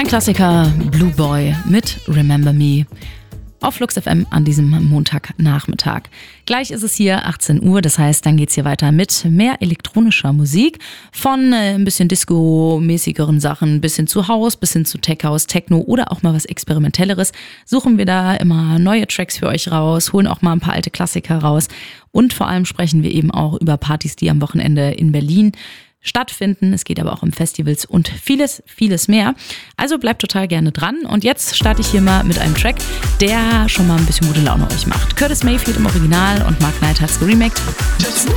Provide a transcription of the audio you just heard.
Ein Klassiker, Blue Boy mit Remember Me. Auf Flux FM an diesem Montagnachmittag. Gleich ist es hier 18 Uhr, das heißt, dann geht's hier weiter mit mehr elektronischer Musik. Von ein bisschen Disco-mäßigeren Sachen bis hin zu House, bis hin zu Tech House, Techno oder auch mal was Experimentelleres. Suchen wir da immer neue Tracks für euch raus, holen auch mal ein paar alte Klassiker raus. Und vor allem sprechen wir eben auch über Partys, die am Wochenende in Berlin stattfinden. Es geht aber auch um Festivals und vieles, vieles mehr. Also bleibt total gerne dran. Und jetzt starte ich hier mal mit einem Track, der schon mal ein bisschen gute Laune euch macht. Curtis Mayfield im Original und Mark Knight hat's geremaked.